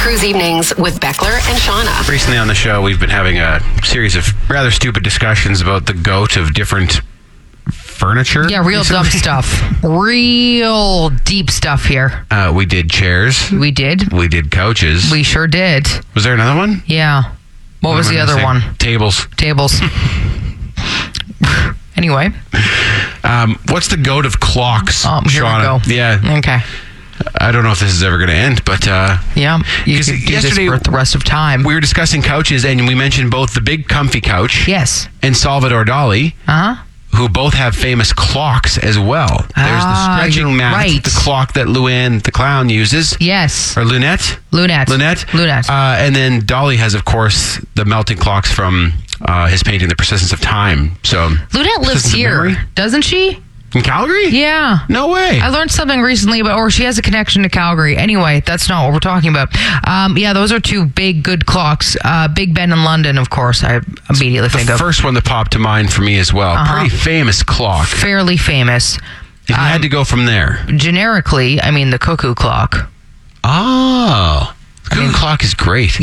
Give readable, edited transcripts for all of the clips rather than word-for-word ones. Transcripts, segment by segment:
Cruise Evenings with Beckler and Shauna. Recently on the show, we've been having a series of rather stupid discussions about the GOAT of different furniture. Yeah, real dumb stuff. Real deep stuff here. We did chairs. We did. We did couches. We sure did. Was there another one? Yeah. What was the other one? Tables. Anyway. What's the GOAT of clocks, Here Shauna? we go. Yeah. Okay. I don't know if this is ever going to end, but... yeah, you can do this for the rest of time. We were discussing couches, and we mentioned both the big comfy couch... Yes. ...and Salvador Dali... Uh-huh. ...who both have famous clocks as well. There's the stretching mat, right. the clock that Luann the clown uses. Yes. Or Lunette? Lunette. And then Dali has, of course, the melting clocks from his painting, The Persistence of Time. So Lunette lives here, doesn't she? In Calgary? Yeah. No way. I learned something recently about, or she has a connection to Calgary. Anyway, that's not what we're talking about. Yeah, those are two big, good clocks. Big Ben in London, of course, I immediately think of. The first one that popped to mind for me as well. Pretty famous clock. Fairly famous. If you had to go from there. Generically, I mean the cuckoo clock. Oh. The cuckoo clock is great.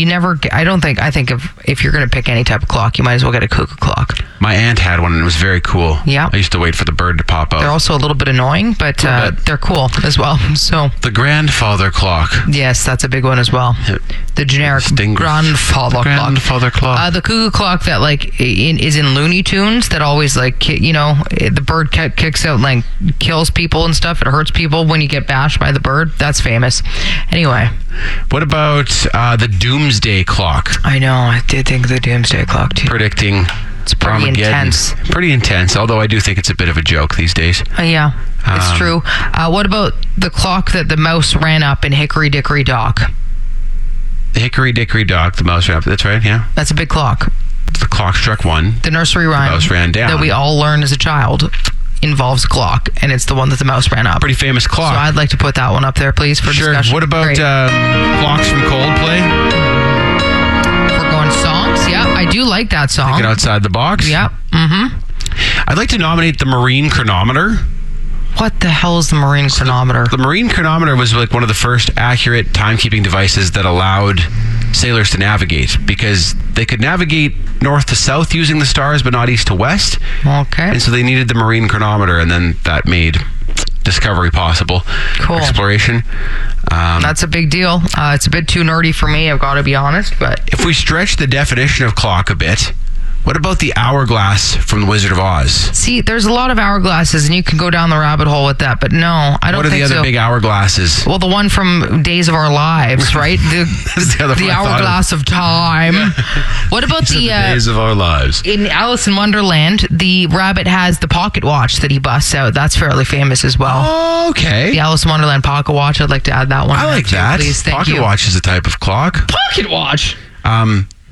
I think if you're going to pick any type of clock, you might as well get a cuckoo clock. My aunt had one and it was very cool. Yeah. I used to wait for the bird to pop out. They're also a little bit annoying, but they're cool as well. So the grandfather clock. Yes, that's a big one as well. The generic grandfather clock. The cuckoo clock that is in Looney Tunes that always the bird kicks out and kills people and stuff. It hurts people when you get bashed by the bird. That's famous. Anyway. What about the Doomsday clock? I know. I did think the Doomsday clock too. Predicting. It's pretty intense. Pretty intense, although I do think it's a bit of a joke these days. Yeah, it's true. What about the clock that the mouse ran up in Hickory Dickory Dock? The Hickory Dickory Dock, the mouse ran up. That's right, yeah. That's a big clock. The clock struck one. The nursery rhyme the mouse ran down. that we all learn as a child involves a clock, and it's the one that the mouse ran up. Pretty famous clock. So I'd like to put that one up there, please, for discussion. What about clocks from Coldplay? Songs, yeah, I do like that song. Thinking outside the box. Yeah. Mm-hmm. I'd like to nominate the Marine Chronometer. What the hell is the Marine Chronometer? The Marine Chronometer was one of the first accurate timekeeping devices that allowed sailors to navigate, because they could navigate north to south using the stars, but not east to west. Okay. And so they needed the Marine Chronometer, and then that made discovery possible. Cool. Exploration. That's a big deal. It's a bit too nerdy for me, I've got to be honest. But if we stretch the definition of clock a bit, what about the hourglass from The Wizard of Oz? See, there's a lot of hourglasses, and you can go down the rabbit hole with that, but no, I don't think so. What are the other big hourglasses? Well, the one from Days of Our Lives, right? The hourglass of time. What about the Days of Our Lives? In Alice in Wonderland, the rabbit has the pocket watch that he busts out. That's fairly famous as well. Oh, okay. The Alice in Wonderland pocket watch. I'd like to add that one. I like that. Please, thank you. Pocket watch is a type of clock. Pocket watch.